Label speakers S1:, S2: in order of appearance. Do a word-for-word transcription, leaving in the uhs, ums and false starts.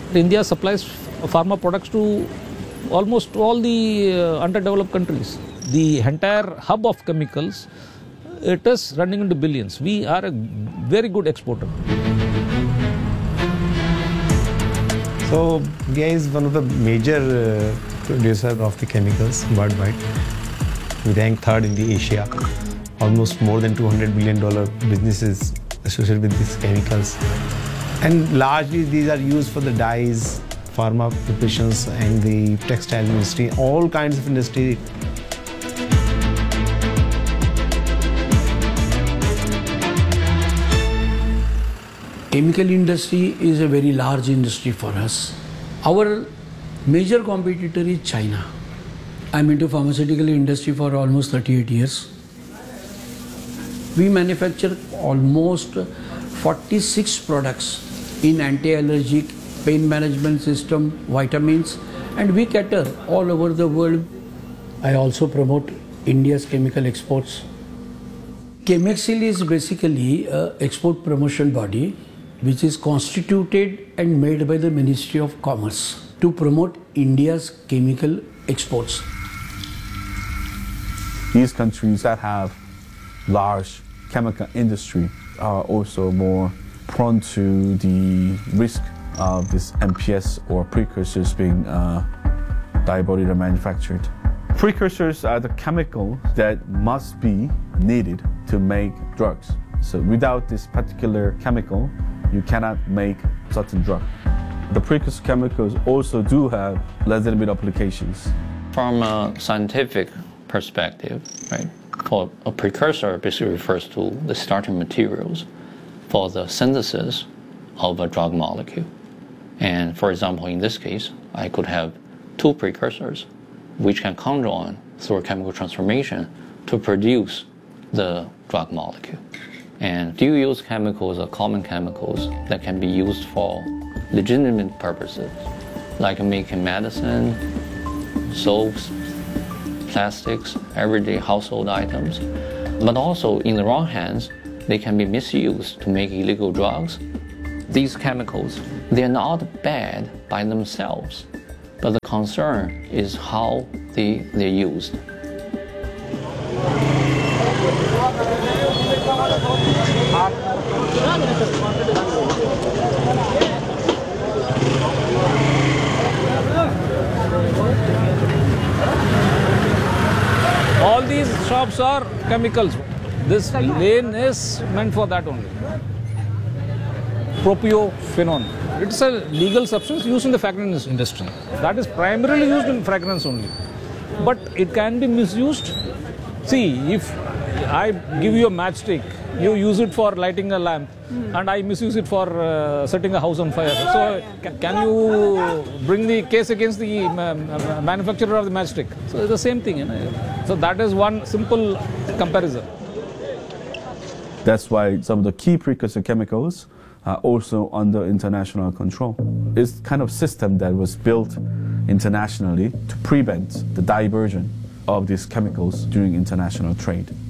S1: India supplies pharma products to almost all the uh, underdeveloped countries. The entire hub of chemicals, it is running into billions. We are a very good exporter.
S2: So India is one of the major uh, producers of the chemicals worldwide. We rank third in the Asia. Almost more than two hundred billion dollar businesses associated with these chemicals. And largely these are used for the dyes, pharma preparations and the textile industry, all kinds of industry.
S3: Chemical industry is a very large industry for us. Our major competitor is China. I'm into pharmaceutical industry for almost thirty-eight years. We manufacture almost forty-six products in anti-allergic, pain management system, vitamins, and we cater all over the world. I also promote India's chemical exports. Chemexil is basically an export promotion body which is constituted and made by the Ministry of Commerce to promote India's chemical exports.
S4: These countries that have large chemical industry are also more prone to the risk of this M P S or precursors being uh, diabolically manufactured. Precursors are the chemicals that must be needed to make drugs. So without this particular chemical, you cannot make certain drug. The precursor chemicals also do have legitimate applications.
S5: From a scientific perspective, right, for a precursor basically refers to the starting materials for the synthesis of a drug molecule. And for example, in this case, I could have two precursors which can conjoin through a chemical transformation to produce the drug molecule. And dual use chemicals are common chemicals that can be used for legitimate purposes, like making medicine, soaps, plastics, everyday household items. But also, in the wrong hands, they can be misused to make illegal drugs. These chemicals, they are not bad by themselves, but the concern is how they, they're used.
S1: All these shops are chemicals. This lane is meant for that only. Propionophenone. It's a legal substance used in the fragrance industry. That is primarily used in fragrance only. But it can be misused. See, if I give you a matchstick, you use it for lighting a lamp, mm. and I misuse it for uh, setting a house on fire. So, ca can you bring the case against the uh, manufacturer of the matchstick? So, it's the same thing. You know? So, that is one simple comparison.
S4: That's why some of the key precursor chemicals are also under international control. It's kind of system that was built internationally to prevent the diversion of these chemicals during international trade.